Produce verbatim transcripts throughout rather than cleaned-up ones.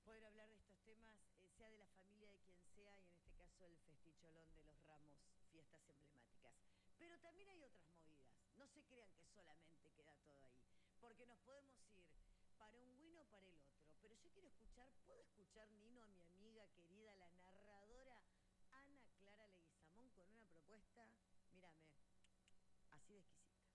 poder hablar de estos temas, eh, sea de la familia de quien sea, y en este caso el festicholón de los Ramos, fiestas emblemáticas. Pero también hay otras movidas. No se crean que solamente queda todo ahí, porque nos podemos ir para un win o para el otro. Pero yo quiero escuchar, ¿puedo escuchar, Nino, a mi amiga querida, la narradora Ana Clara Leguizamón, con una propuesta, mírame, así de exquisita?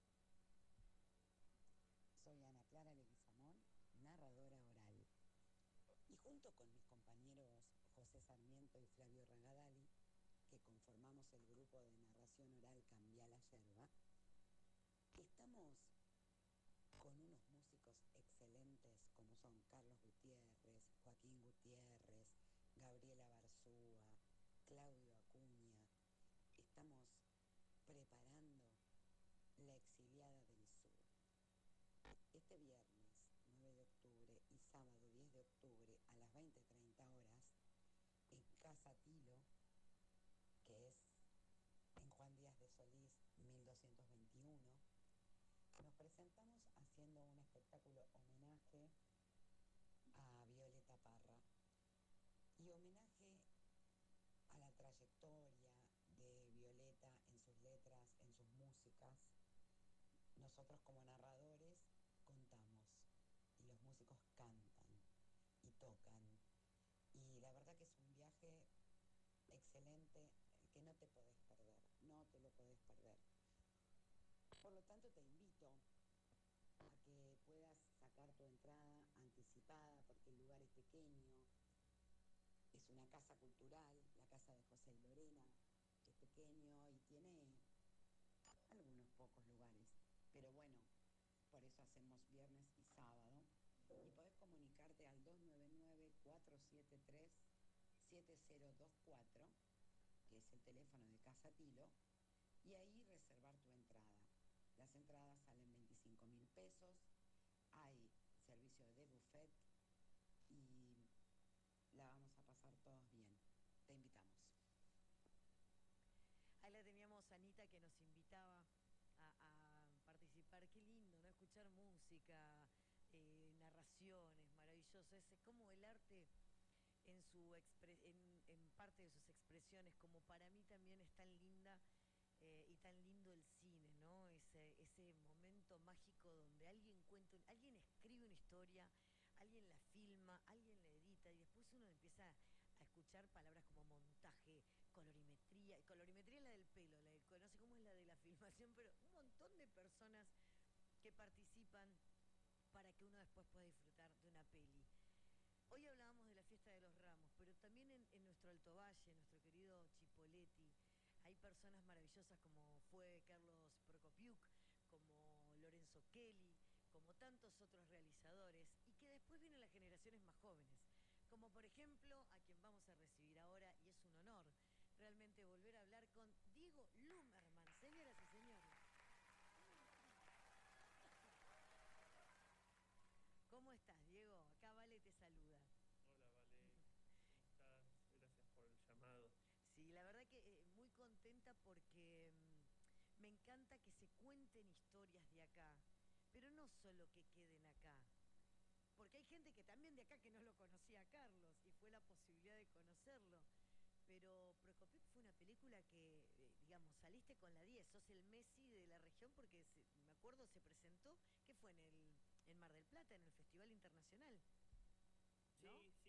Soy Ana Clara Leguizamón, narradora oral. Y junto con mis compañeros José Sarmiento y Flavio Ragadali, que conformamos el grupo de narración oral Cambia la Yerba, estamos con unos músicos excelentes como son Carlos Gutiérrez, Joaquín Gutiérrez, Gabriela Barzúa, Claudio Acuña. Estamos preparando La Exiliada del Sur. Este viernes nueve de octubre y sábado diez de octubre a las veinte treinta horas en Casa Tilo, que es en Juan Díaz de Solís mil doscientos veintiuno, nos presentamos haciendo un espectáculo homenaje a Violeta Parra y homenaje a la trayectoria de Violeta en sus letras, en sus músicas. Nosotros como narradores contamos y los músicos cantan y tocan. Y la verdad que es un viaje excelente que no te podés perder, no te lo podés perder. Por lo tanto, te invito a que puedas sacar tu entrada anticipada porque el lugar es pequeño. Es una casa cultural, la casa de José y Lorena, que es pequeño y tiene algunos pocos lugares. Pero bueno, por eso hacemos viernes y sábado. Y podés comunicarte al dos nueve nueve, cuatro siete tres, siete cero dos cuatro, que es el teléfono de Casa Tilo, y ahí reservar tu entrada. Las entradas salen veinticinco mil pesos, hay servicio de buffet y la vamos a pasar todos bien. Te invitamos. Ahí la teníamos a Anita, que nos invitaba a, a participar. Qué lindo, ¿no? Escuchar música, eh, narraciones maravillosas. Es como el arte en, su expre- en, en parte de sus expresiones, como para mí también es tan linda, eh, y tan lindo el cine, ¿no? Ese, ese momento mágico donde alguien cuenta, un- alguien escribe una historia, alguien la filma, alguien la edita, y después uno empieza a escuchar palabras como montaje, colorimetría. Colorimetría es la del pelo, la del, no sé cómo es la de la filmación, pero un montón de personas que participan para que uno después pueda disfrutar de una peli. Hoy hablábamos de la fiesta de los Ramos, pero también en, en nuestro Alto Valle, nuestro querido Chipoleti, hay personas maravillosas como fue Carlos Prokopiuk, como Lorenzo Kelly, como tantos otros realizadores, y que después vienen las generaciones más jóvenes, como por ejemplo a quien vamos a recibir ahora, y es un honor realmente volver a hablar con Diego Lumerman, señoras y señores. ¿Cómo estás, Diego? Acá Vale te saluda. Hola, Vale, ¿cómo estás? Gracias por el llamado. Sí, la verdad que eh, muy contenta porque mm, me encanta que se cuenten historias de acá, pero no solo que queden acá, porque hay gente que también de acá que no lo conocía a Carlos y fue la posibilidad de conocerlo. Pero Procopio fue una película que, eh, digamos, saliste con la diez, sos el Messi de la región porque se- me acuerdo se presentó, que fue en el en Mar del Plata, en el Festival Internacional, ¿no? Sí,